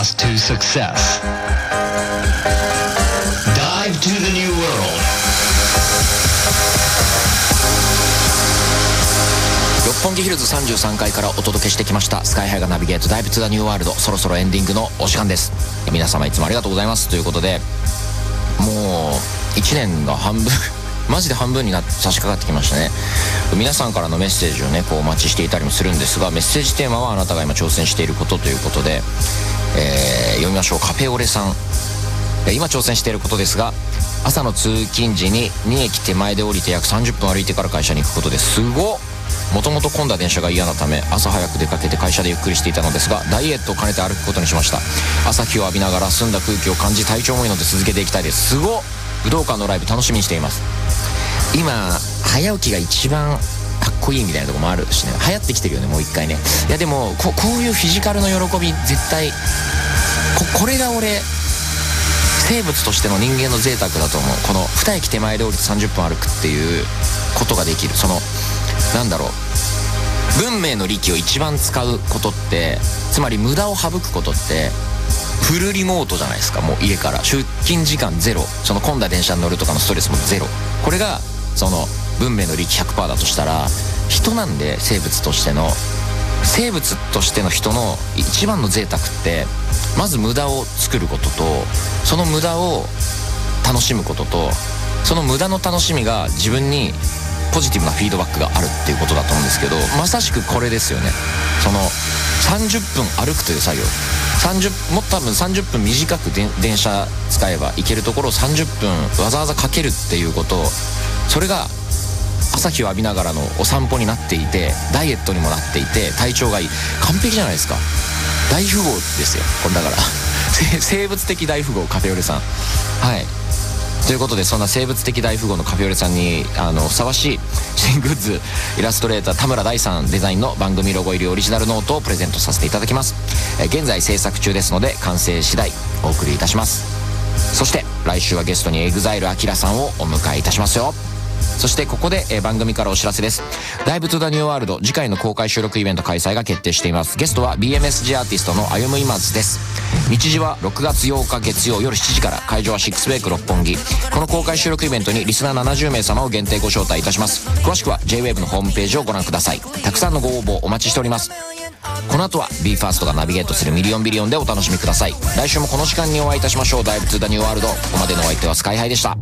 path to success. Dive to the new world. 六本木ヒルズ33階からお届けしてきましたスカイハイがナビゲートダイブトゥザニューワールド、そろそろエンディングのお時間です。皆様いつもありがとうございますということで、もう1年が半分マジで半分に差し掛かってきましたね。皆さんからのメッセージをねこうお待ちしていたりもするんですが、メッセージテーマはあなたが今挑戦していることということで、読みましょう。カフェオレさん、今挑戦していることですが、朝の通勤時に2駅手前で降りて約30分歩いてから会社に行くことです。すごっ。もともと混んだ電車が嫌なため朝早く出かけて会社でゆっくりしていたのですが、ダイエットを兼ねて歩くことにしました。朝日を浴びながら澄んだ空気を感じ、体調もいいので続けていきたいです。すごっ。武道館のライブ楽しみにしています。今早起きが一番かっこいいみたいなとこもあるしね、流行ってきてるよね、もう一回ね。いやでもこういうフィジカルの喜び絶対これが俺生物としての人間の贅沢だと思う。この2駅手前で降りて30分歩くっていうことができる、そのなんだろう、文明の利器を一番使うことって、つまり無駄を省くことってフルリモートじゃないですか。もう家から出勤時間ゼロ、その混んだ電車に乗るとかのストレスもゼロ。これがその文明の利器 100% だとしたら、人なんで生物としての人の一番の贅沢って、まず無駄を作ることと、その無駄を楽しむことと、その無駄の楽しみが自分にポジティブなフィードバックがあるっていうことだと思うんですけど、まさしくこれですよね。その30分歩くという作業、もっと多分30分短く電車使えば行けるところを30分わざわざかけるっていうこと、それが朝日を浴びながらのお散歩になっていて、ダイエットにもなっていて、体調がいい。完璧じゃないですか。大富豪ですよこれだから生物的大富豪カフェオレさん。はい、ということで、そんな生物的大富豪のカフェオレさんにふさわしい新グッズ、イラストレーター田村大さんデザインの番組ロゴ入りオリジナルノートをプレゼントさせていただきます。現在制作中ですので、完成次第お送りいたします。そして来週はゲストに EXILE アキラさんをお迎えいたしますよ。そしてここで、番組からお知らせです。ダイブトゥザニューワールド次回の公開収録イベント開催が決定しています。ゲストは BMSG アーティストの歩夢今津です。日時は6月8日月曜夜7時から、会場はシックスベイク六本木。この公開収録イベントにリスナー70名様を限定ご招待いたします。詳しくは JWAVE のホームページをご覧ください。たくさんのご応募お待ちしております。この後は BE:FIRST がナビゲートするミリオンビリオンでお楽しみください。来週もこの時間にお会いいたしましょう。ダイブトゥザニューワールド、ここまでのお相手はスカイハイでした。